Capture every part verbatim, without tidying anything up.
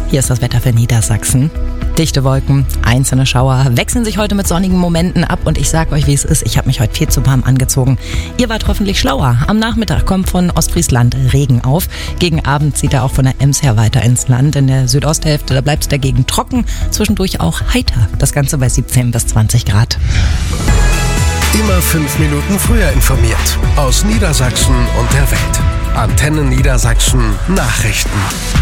Hier ist das Wetter für Niedersachsen. Dichte Wolken, einzelne Schauer wechseln sich heute mit sonnigen Momenten ab und ich sag euch, wie es ist. Ich habe mich heute viel zu warm angezogen. Ihr wart hoffentlich schlauer. Am Nachmittag kommt von Ostfriesland Regen auf. Gegen Abend zieht er auch von der Ems her weiter ins Land. In der Südosthälfte, da bleibt es dagegen trocken, zwischendurch auch heiter. Das Ganze bei siebzehn bis zwanzig Grad. Immer fünf Minuten früher informiert. Aus Niedersachsen und der Welt. Antenne Niedersachsen Nachrichten.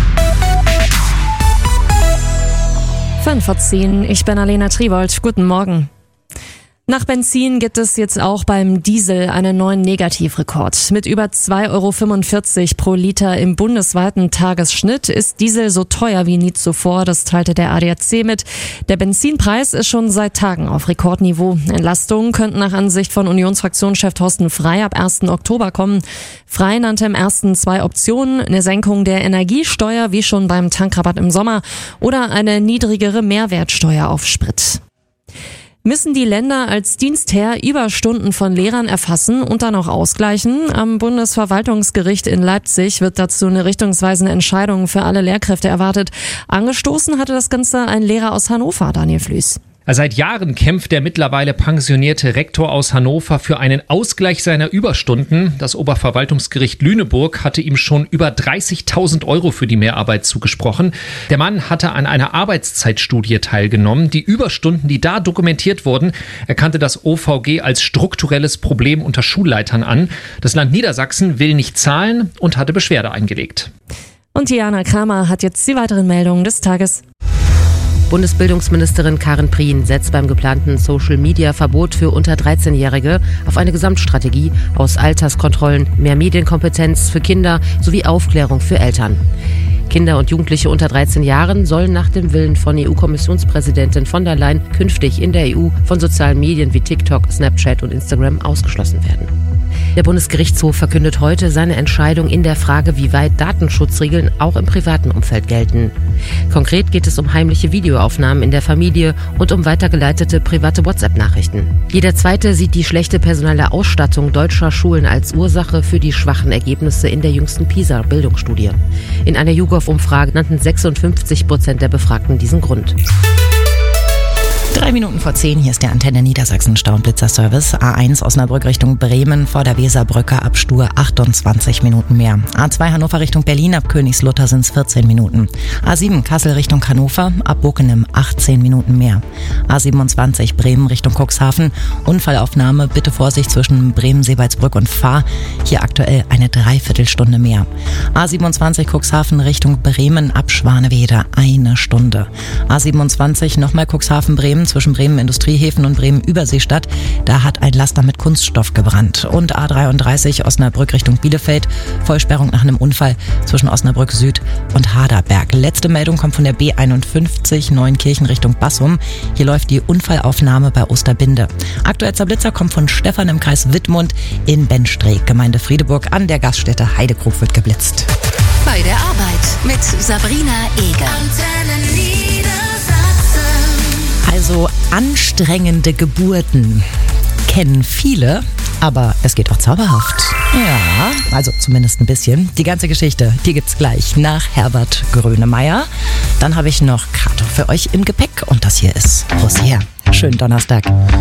fünf vor zehn, ich bin Alena Triebold. Guten Morgen. Nach Benzin gibt es jetzt auch beim Diesel einen neuen Negativrekord. Mit über zwei Euro fünfundvierzig pro Liter im bundesweiten Tagesschnitt ist Diesel so teuer wie nie zuvor, das teilte der A D A C mit. Der Benzinpreis ist schon seit Tagen auf Rekordniveau. Entlastungen könnten nach Ansicht von Unionsfraktionschef Thorsten Frey ab ersten Oktober kommen. Frey nannte im ersten zwei Optionen: eine Senkung der Energiesteuer, wie schon beim Tankrabatt im Sommer, oder eine niedrigere Mehrwertsteuer auf Sprit. Müssen die Länder als Dienstherr Überstunden von Lehrern erfassen und dann auch ausgleichen? Am Bundesverwaltungsgericht in Leipzig wird dazu eine richtungsweisende Entscheidung für alle Lehrkräfte erwartet. Angestoßen hatte das Ganze ein Lehrer aus Hannover, Daniel Flüß. Seit Jahren kämpft der mittlerweile pensionierte Rektor aus Hannover für einen Ausgleich seiner Überstunden. Das Oberverwaltungsgericht Lüneburg hatte ihm schon über dreißigtausend Euro für die Mehrarbeit zugesprochen. Der Mann hatte an einer Arbeitszeitstudie teilgenommen. Die Überstunden, die da dokumentiert wurden, erkannte das O V G als strukturelles Problem unter Schulleitern an. Das Land Niedersachsen will nicht zahlen und hatte Beschwerde eingelegt. Und Diana Kramer hat jetzt die weiteren Meldungen des Tages. Bundesbildungsministerin Karin Prien setzt beim geplanten Social-Media-Verbot für unter dreizehnjährige auf eine Gesamtstrategie aus Alterskontrollen, mehr Medienkompetenz für Kinder sowie Aufklärung für Eltern. Kinder und Jugendliche unter dreizehn Jahren sollen nach dem Willen von E U-Kommissionspräsidentin von der Leyen künftig in der E U von sozialen Medien wie TikTok, Snapchat und Instagram ausgeschlossen werden. Der Bundesgerichtshof verkündet heute seine Entscheidung in der Frage, wie weit Datenschutzregeln auch im privaten Umfeld gelten. Konkret geht es um heimliche Videoaufnahmen in der Familie und um weitergeleitete private WhatsApp-Nachrichten. Jeder Zweite sieht die schlechte personelle Ausstattung deutscher Schulen als Ursache für die schwachen Ergebnisse in der jüngsten PISA-Bildungsstudie. In einer YouGov-Umfrage nannten sechsundfünfzig Prozent der Befragten diesen Grund. Drei Minuten vor zehn, hier ist der Antenne Niedersachsen Stau- und Blitzerservice. A eins Osnabrück Richtung Bremen vor der Weserbrücke ab Stur achtundzwanzig Minuten mehr. A zwei Hannover Richtung Berlin ab Königslutter sind es vierzehn Minuten. A sieben Kassel Richtung Hannover ab Bockenem achtzehn Minuten mehr. A siebenundzwanzig Bremen Richtung Cuxhaven. Unfallaufnahme, bitte Vorsicht zwischen Bremen-Seebaldsbrück und Fahr. Hier aktuell eine Dreiviertelstunde mehr. A siebenundzwanzig Cuxhaven Richtung Bremen ab Schwanewede eine Stunde. A siebenundzwanzig nochmal Cuxhaven-Bremen zwischen Bremen Industriehäfen und Bremen Überseestadt. Da hat ein Laster mit Kunststoff gebrannt. Und A dreiunddreißig Osnabrück Richtung Bielefeld. Vollsperrung nach einem Unfall zwischen Osnabrück Süd und Haderberg. Letzte Meldung kommt von der B einundfünfzig Neuenkirchen Richtung Bassum. Hier läuft die Unfallaufnahme bei Osterbinde. Aktueller Blitzer kommt von Stefan im Kreis Wittmund in Benstreek. Gemeinde Friedeburg an der Gaststätte Heidekrug wird geblitzt. Bei der Arbeit mit Sabrina Eger. Also anstrengende Geburten kennen viele, aber es geht auch zauberhaft. Ja, also zumindest ein bisschen. Die ganze Geschichte, die gibt's gleich nach Herbert Grönemeyer. Dann habe ich noch Kato für euch im Gepäck und das hier ist Rosier. Schönen Donnerstag.